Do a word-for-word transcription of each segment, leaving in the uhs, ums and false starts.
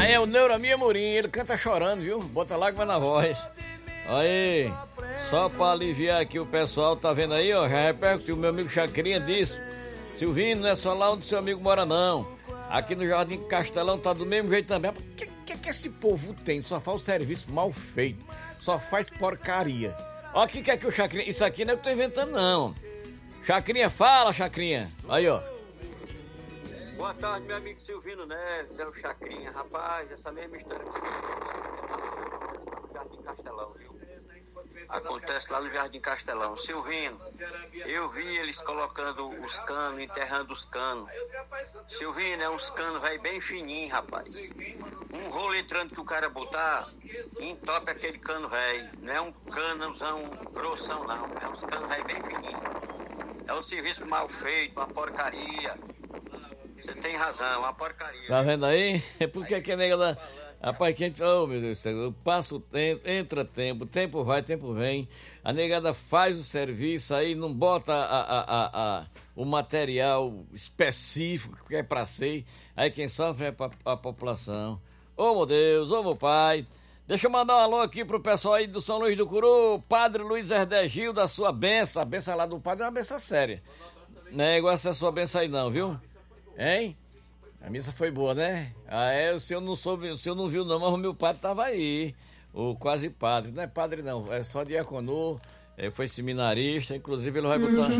é o Neuramia Amorim, ele canta chorando, viu? Bota lágrima na voz. Aí, só pra aliviar aqui o pessoal, tá vendo aí, ó, já repercutiu, o meu amigo Chacrinha disse: Silvino, não é só lá onde seu amigo mora não, aqui no Jardim Castelão tá do mesmo jeito também. O que, que que esse povo tem? Só faz o serviço mal feito, só faz porcaria. Ó, o que que é que o Chacrinha, isso aqui não é que eu tô inventando não. Chacrinha, fala, Chacrinha. Aí, ó. Boa tarde, meu amigo Silvino Neves, é o Chacrinha. Rapaz, essa mesma história que você no Jardim Castelão, viu? Acontece lá no Jardim Castelão. Silvino, eu vi eles colocando os canos, enterrando os canos. Silvino, é uns canos, velho, bem fininho, rapaz. Um rolo entrando que o cara botar, entope aquele cano, velho. Não é um canozão grossão, não. É uns canos, velho, bem fininho. É um serviço mal feito, uma porcaria. Você tem razão, uma porcaria. Tá vendo aí? É porque que a nega da... Rapaz, que a gente... Oh, meu Deus do céu. Passa o tempo, entra tempo, tempo vai, tempo vem. A negada faz o serviço aí, não bota a, a, a, a, o material específico que é pra ser. Aí quem sofre é a, a população. Ô, meu Deus, ô, meu pai. Deixa eu mandar um alô aqui pro pessoal aí do São Luís do Curu. Padre Luiz Herdegil, da sua benção. A benção lá do padre é uma benção séria. Não é igual essa sua benção aí não, viu? Hein? A missa foi boa, né? Ah, é, o senhor não soube, o senhor não viu não, mas o meu padre tava aí, o quase padre, não é padre não, é só diácono, é, foi seminarista, inclusive ele vai botar...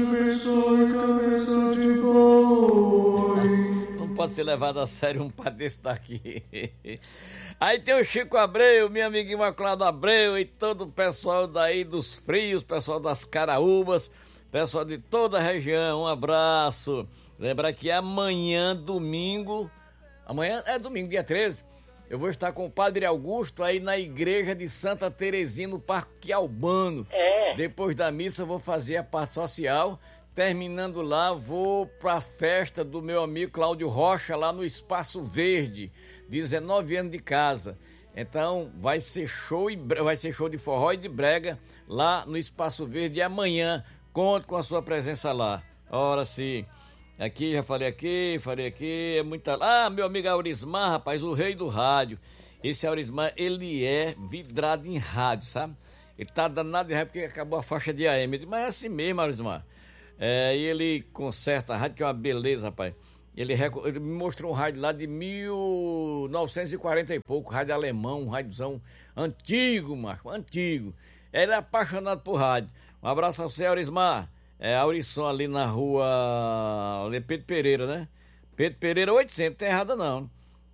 Não pode ser levado a sério um padre desse daqui. Aí tem o Chico Abreu, minha amiga Imaculado Abreu e todo o pessoal daí dos frios, pessoal das Caraúbas, pessoal de toda a região, um abraço. Lembrar que amanhã, domingo, amanhã é domingo, dia treze, eu vou estar com o Padre Augusto aí na igreja de Santa Terezinha, no Parque Albano. É. Depois da missa eu vou fazer a parte social, terminando lá vou pra festa do meu amigo Cláudio Rocha, lá no Espaço Verde, dezenove anos de casa. Então vai ser show, e vai ser show de forró e de brega lá no Espaço Verde amanhã. Conto com a sua presença lá. Ora sim. Aqui, já falei aqui, falei aqui, é muita... Ah, meu amigo Aurismar, rapaz, o rei do rádio. Esse Aurismar, ele é vidrado em rádio, sabe? Ele tá danado de rádio porque acabou a faixa de A M. Mas é assim mesmo, Aurismar. É, e ele conserta a rádio, que é uma beleza, rapaz. Ele, rec... ele me mostrou um rádio lá de mil novecentos e quarenta e pouco, rádio alemão, um rádiozão antigo, macho, antigo. Ele é apaixonado por rádio. Um abraço a você, Aurismar. É Aurisson ali na rua ali Pedro Pereira, né? Pedro Pereira oitocentos, não tem errado não.